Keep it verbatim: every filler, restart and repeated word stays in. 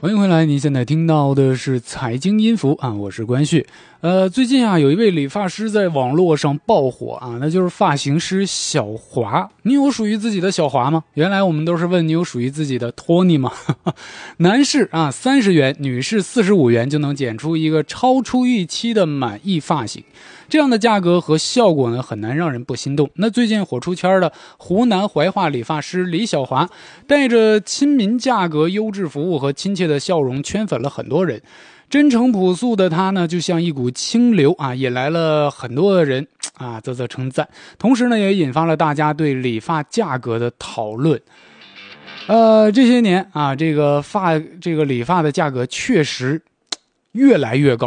欢迎回来，你现在听到的是财经音符啊，我是关旭。呃，最近啊，有一位理发师在网络上爆火啊，那就是发型师小华。你有属于自己的小华吗？原来我们都是问你有属于自己的托尼吗？男士啊，三十元，女士四十五元就能剪出一个超出预期的满意发型。这样的价格和效果呢，很难让人不心动。那最近火出圈的湖南怀化理发师李小华，带着亲民价格、优质服务和亲切的笑容，圈粉了很多人。真诚朴素的他呢，就像一股清流啊，引来了很多的人啊啧啧称赞。同时呢，也引发了大家对理发价格的讨论。呃，这些年啊，这个发这个理发的价格确实越来越高